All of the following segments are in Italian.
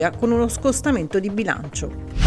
con uno scostamento di bilancio.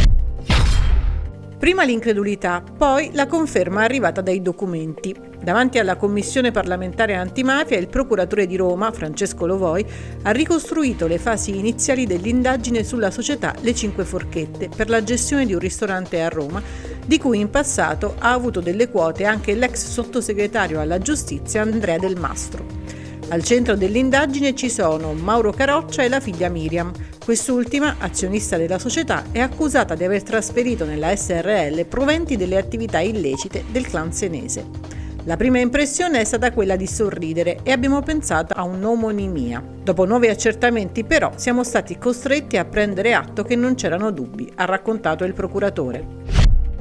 Prima l'incredulità, poi la conferma arrivata dai documenti. Davanti alla Commissione parlamentare antimafia, il procuratore di Roma, Francesco Lovoi, ha ricostruito le fasi iniziali dell'indagine sulla società Le Cinque Forchette per la gestione di un ristorante a Roma, di cui in passato ha avuto delle quote anche l'ex sottosegretario alla giustizia Andrea Del Mastro. Al centro dell'indagine ci sono Mauro Caroccia e la figlia Miriam. Quest'ultima, azionista della società, è accusata di aver trasferito nella SRL proventi delle attività illecite del clan senese. La prima impressione è stata quella di sorridere e abbiamo pensato a un'omonimia. Dopo 9 accertamenti però siamo stati costretti a prendere atto che non c'erano dubbi, ha raccontato il procuratore.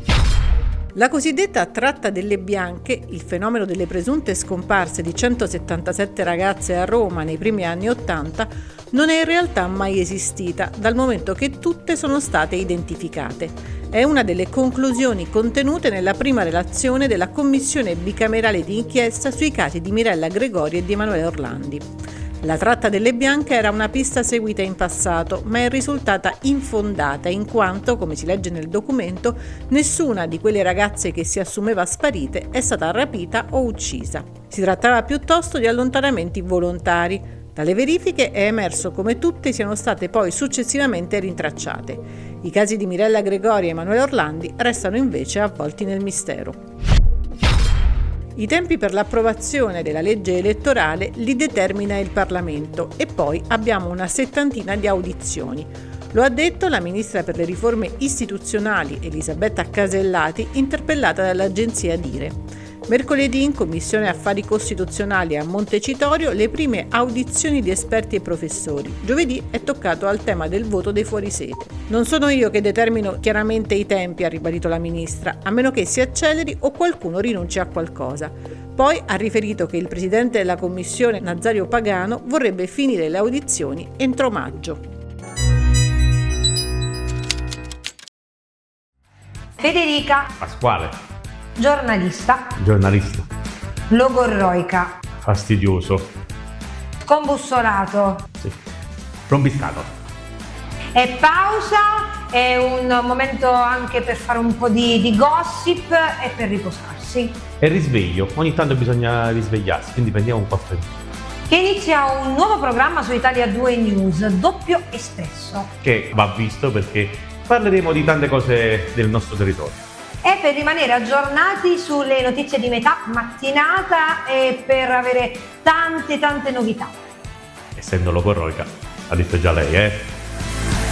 La cosiddetta tratta delle bianche, il fenomeno delle presunte scomparse di 177 ragazze a Roma nei primi anni '80, non è in realtà mai esistita, dal momento che tutte sono state identificate. È una delle conclusioni contenute nella prima relazione della Commissione bicamerale di inchiesta sui casi di Mirella Gregori e di Emanuele Orlandi. La tratta delle bianche era una pista seguita in passato, ma è risultata infondata in quanto, come si legge nel documento, nessuna di quelle ragazze che si assumeva sparite è stata rapita o uccisa. Si trattava piuttosto di allontanamenti volontari. Dalle verifiche è emerso come tutte siano state poi successivamente rintracciate. I casi di Mirella Gregori e Emanuele Orlandi restano invece avvolti nel mistero. I tempi per l'approvazione della legge elettorale li determina il Parlamento e poi abbiamo una settantina di audizioni. Lo ha detto la ministra per le riforme istituzionali Elisabetta Casellati, interpellata dall'agenzia Dire. Mercoledì in Commissione Affari Costituzionali a Montecitorio le prime audizioni di esperti e professori. Giovedì è toccato al tema del voto dei fuorisede. Non sono io che determino chiaramente i tempi, ha ribadito la ministra, a meno che si acceleri o qualcuno rinunci a qualcosa. Poi ha riferito che il presidente della Commissione, Nazario Pagano, vorrebbe finire le audizioni entro maggio. Federica Pasquale. Giornalista. Logorroica. Fastidioso. Scombussolato. Sì. Rombiscato. E pausa, è un momento anche per fare un po' di gossip e per riposarsi. E risveglio, ogni tanto bisogna risvegliarsi, quindi prendiamo un caffè. Che inizia un nuovo programma su Italia 2 News, Doppio Espresso. Che va visto perché parleremo di tante cose del nostro territorio. E per rimanere aggiornati sulle notizie di metà mattinata e per avere tante novità. Essendo logorroica, ha detto già lei,